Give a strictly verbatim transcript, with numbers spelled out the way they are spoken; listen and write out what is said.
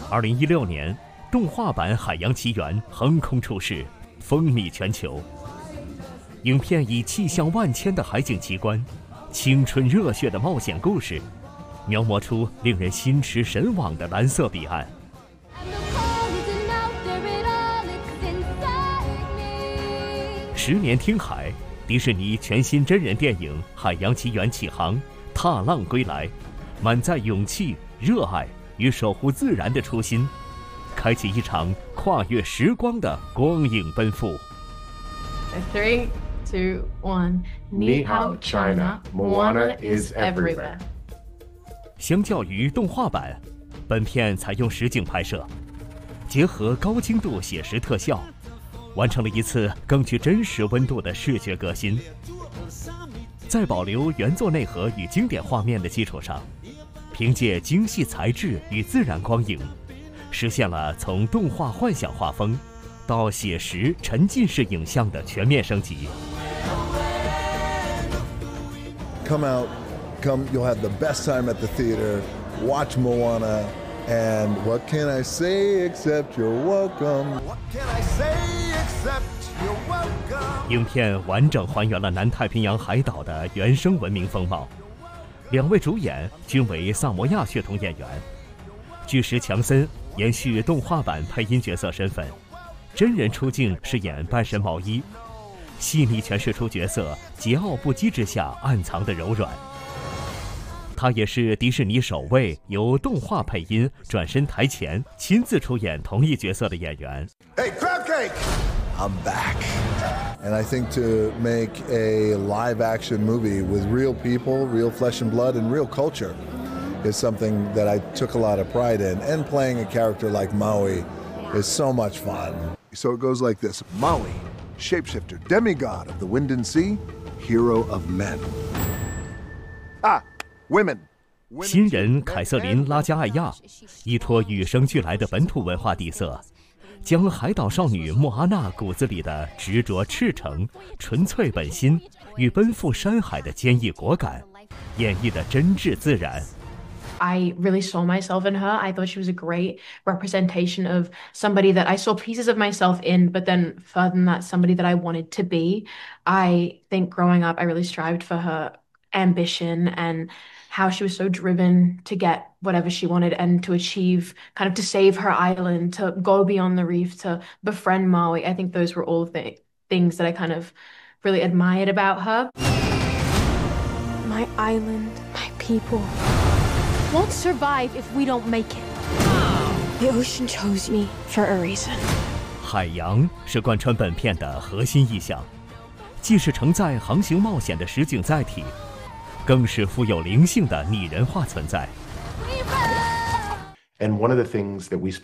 二零一六年，动画版《海洋奇缘》横空出世，风靡全球。影片以气象万千的海景奇观、青春热血的冒险故事，描摹出令人心驰神往的蓝色彼岸。十年听海，迪士尼全新真人电影《海洋奇缘》启航，踏浪归来，满载勇气、热爱与守护自然的初心，开启一场跨越时光的光影奔赴。 Three, two, one. Ni hao, China. Moana is everywhere. 相较于动画版，本片采用实景拍摄，结合高精度写实特效，完成了一次更具真实温度的视觉革新。在保留原作内核与经典画面的基础上，凭借精细材质与自然光影，实现了从动画幻想画风到写实沉浸式影像的全面升级。 Come out, come, you'll have the best time at the theater. Watch Moana, and what can I say except you're welcome? What can I say except you're welcome? 影片完整还原了南太平洋海岛的原生文明风貌，两位主演均为萨摩亚血统演员。巨石强森延续动画版配音角色身份，真人出镜饰演半神毛衣，细腻诠释出角色桀骜不羁之下暗藏的柔软。他也是迪士尼首位由动画配音转身台前亲自出演同一角色的演员。 Hey, crab cake! I'm back. And I think to make a live-action movie with real people, real flesh and blood, and real culture is something that I took a lot of pride in. And playing a character like Maui is so much fun. So it goes like this. Maui, shapeshifter, demigod of the wind and sea, hero of men. Ah, women. 新人凯瑟琳·拉加艾亚依托与生俱来的本土文化底色，将海岛少女莫阿娜骨子里的执着赤诚、纯粹本心与奔赴山海的坚毅果敢，演绎得真挚自然。 I really saw myself in her. I thought she was a great representation of somebody that I saw pieces of myself in, but then further than that, somebody that I wanted to be. I think growing up, I really strived for her ambition and how she was so driven to get whatever she wanted and to achieve, kind of to save her island, to go beyond the reef, to befriend Maui. I think those were all the things that I kind of really admired about her. My island, my people won't survive if we don't make it. The ocean chose me for a reason. 海洋是贯穿本片的核心意象，既是承载航行冒险的实景载体，更是富有灵性的拟人化存在。 And one of the things that we